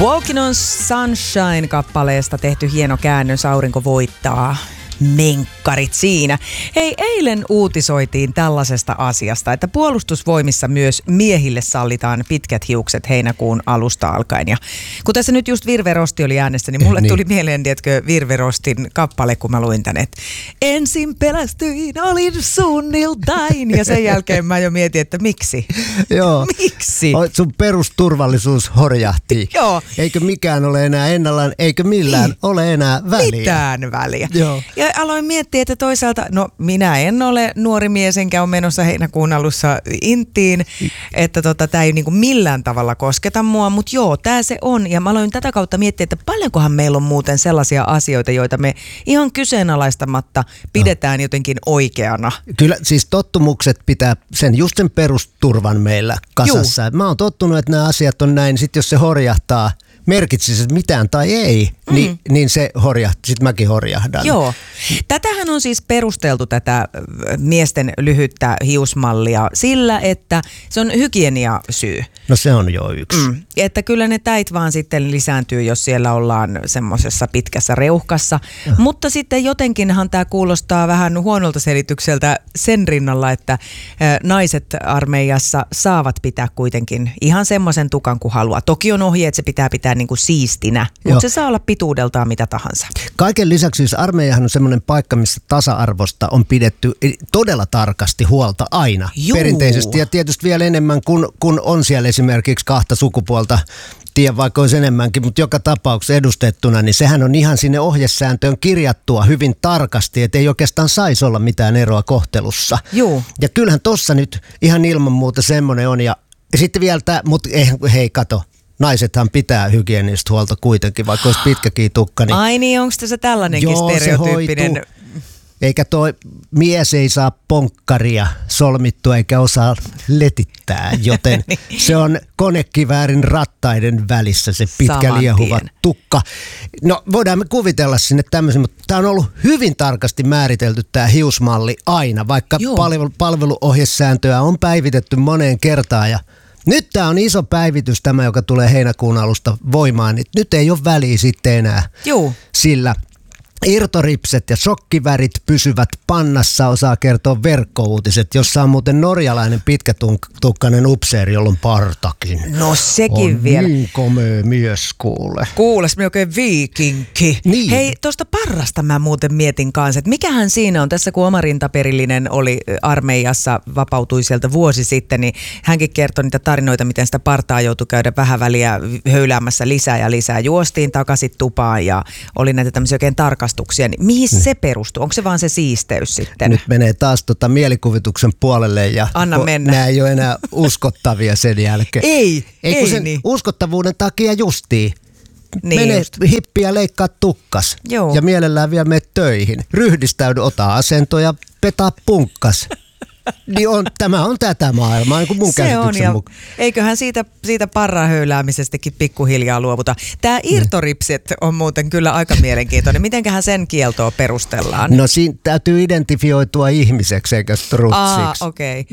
Walking on Sunshine-kappaleesta tehty hieno käännös, aurinko voittaa. Menkkarit siinä. Hei, eilen uutisoitiin tällaisesta asiasta, että puolustusvoimissa myös miehille sallitaan pitkät hiukset heinäkuun alusta alkaen. Ja kun tässä nyt just Virve Rosti oli äänessä, niin mulle tuli mieleen, tiedätkö, Virve Rostin kappale, kun mä luin tän, että ensin pelästyin, olin suunniltain. Ja sen jälkeen mä jo mietin, että miksi? Joo. Miksi? Sun perusturvallisuus horjahti. Joo. Eikö mikään ole enää ennallaan, eikö millään ole enää väliä. Mitään väliä. Joo. Ja aloin miettiä, että toisaalta, no minä en ole nuori mies, enkä ole menossa heinäkuun alussa inttiin, että tämä ei niinku millään tavalla kosketa mua, mutta joo, tämä se on. Ja mä aloin tätä kautta miettiä, että paljonkohan meillä on muuten sellaisia asioita, joita me ihan kyseenalaistamatta pidetään jotenkin oikeana. Kyllä siis tottumukset pitää sen perusturvan meillä kasassa. Mä oon tottunut, että nämä asiat on näin, sit jos se horjahtaa, merkitsisi mitään tai ei, niin se horjahtaa, sitten mäkin horjahdan. Joo. Tätähän on siis perusteltu tätä miesten lyhyttä hiusmallia sillä, että se on hygieniasyy. No se on jo yksi. Että kyllä ne täit vaan sitten lisääntyy, jos siellä ollaan semmoisessa pitkässä reuhkassa. Mutta sitten jotenkinhan tämä kuulostaa vähän huonolta selitykseltä sen rinnalla, että naiset armeijassa saavat pitää kuitenkin ihan semmoisen tukan kuin haluaa. Toki on ohje, että se pitää niin kuin siistinä, mutta se saa olla pituudeltaan mitä tahansa. Kaiken lisäksi siis armeijahan on semmoinen paikka, missä tasa-arvosta on pidetty todella tarkasti huolta aina. Juu. Perinteisesti ja tietysti vielä enemmän kun on siellä esimerkiksi kahta sukupuolta, tiedän vaikka olisi enemmänkin, mutta joka tapauksessa edustettuna, niin sehän on ihan sinne ohjesääntöön kirjattua hyvin tarkasti, että ei oikeastaan saisi olla mitään eroa kohtelussa. Juu. Ja kyllähän tossa nyt ihan ilman muuta semmoinen on ja sitten vielä tämä, mutta hei kato. Naisethan pitää hygienistä huolta kuitenkin, vaikka olisi pitkäkin tukka. Niin ai niin, onko tässä tällainenkin stereotyyppinen? Eikä toi mies ei saa ponkkaria solmittua eikä osaa letittää, joten se on konekiväärin rattaiden välissä se pitkä liehuva tukka. No voidaan me kuvitella sinne tämmöisen, mutta tämä on ollut hyvin tarkasti määritelty tämä hiusmalli aina, vaikka palveluohjesääntöä on päivitetty moneen kertaan ja nyt tämä on iso päivitys tämä, joka tulee heinäkuun alusta voimaan. Nyt ei ole väliä sitten enää. Juu. Sillä irtoripset ja shokkivärit pysyvät pannassa, osaa kertoa verkkouutiset, jossa on muuten norjalainen pitkätukkainen upseeri, jolla on partakin. No sekin on vielä. Niin komea mies kuule. Kuules, me oikein viikinki. Niin. Hei, tuosta parrasta mä muuten mietin kanssa, että mikähän siinä on. Tässä kun oma rintaperillinen oli armeijassa, vapautui sieltä vuosi sitten, niin hänkin kertoi niitä tarinoita, miten sitä partaa joutui käydä vähän väliä höyläämässä lisää ja lisää. Juostiin takaisin tupaan ja oli näitä tämmöisiä oikein tarkastuksia. Niin mihin se perustuu? Onko se vaan se siisteys sitten? Nyt menee taas mielikuvituksen puolelle ja anna mennä. Nämä ei ole enää uskottavia sen jälkeen. Ei kun sen niin. Uskottavuuden takia justiin. Niin mene just. hippiä, leikkaa tukkas. Joo. Ja mielellään vielä mene töihin. Ryhdistäydy, ota asento ja petaa punkkas. Niin tämä on tätä maailmaa, niin kuin mun käsityksen mukaan. Eiköhän siitä parrahöyläämisestäkin pikkuhiljaa luovuta. Tämä irtoripset on muuten kyllä aika mielenkiintoinen. Mitenköhän sen kieltoa perustellaan? No siinä täytyy identifioitua ihmiseksi eikä strutsiksi. Okei.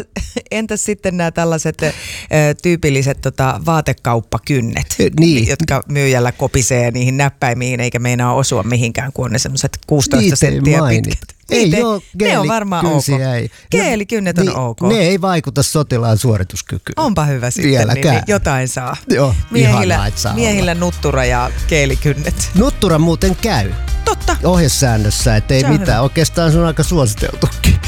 Entäs sitten nämä tällaiset tyypilliset vaatekauppakynnet, jotka myyjällä kopisee niihin näppäimiin eikä meinaa osua mihinkään, kun on ne semmoiset 16 senttiä pitkät. Ei ole ne on varmaan ok. Geelikynnet on ok. Ne ei vaikuta sotilaan suorituskykyyn. Onpa hyvä sitten, niin jotain saa. Joo, miehillä nuttura ja geelikynnet. Nuttura muuten käy. Totta. Ohjesäännössä, että ei mitään. Oikeastaan se on aika suositeltukin.